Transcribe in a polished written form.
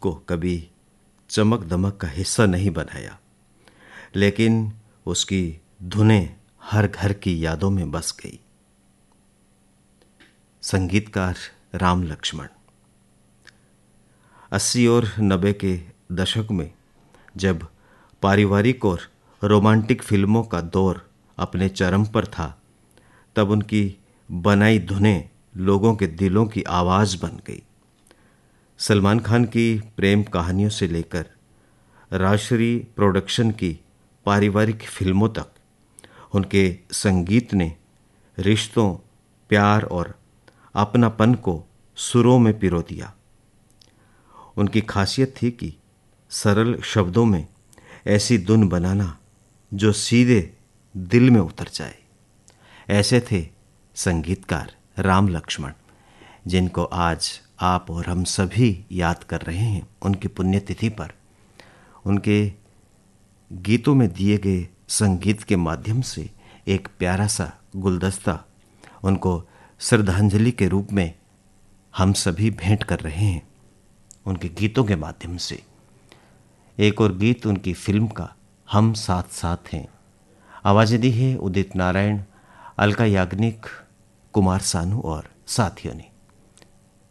को कभी चमक दमक का हिस्सा नहीं बनाया, लेकिन उसकी धुनें हर घर की यादों में बस गई। संगीतकार राम लक्ष्मण। 80 और 90 के दशक में जब पारिवारिक और रोमांटिक फिल्मों का दौर अपने चरम पर था, तब उनकी बनाई धुनें लोगों के दिलों की आवाज़ बन गई। सलमान खान की प्रेम कहानियों से लेकर राजश्री प्रोडक्शन की पारिवारिक फिल्मों तक उनके संगीत ने रिश्तों, प्यार और अपनापन को सुरों में पिरो दिया। उनकी खासियत थी कि सरल शब्दों में ऐसी धुन बनाना जो सीधे दिल में उतर जाए। ऐसे थे संगीतकार राम लक्ष्मण, जिनको आज आप और हम सभी याद कर रहे हैं उनकी पुण्यतिथि पर। उनके गीतों में दिए गए संगीत के माध्यम से एक प्यारा सा गुलदस्ता उनको श्रद्धांजलि के रूप में हम सभी भेंट कर रहे हैं उनके गीतों के माध्यम से। एक और गीत उनकी फिल्म का हम साथ साथ हैं। आवाज़ें दी है उदित नारायण, अलका याग्निक, कुमार सानू और साथियों ने।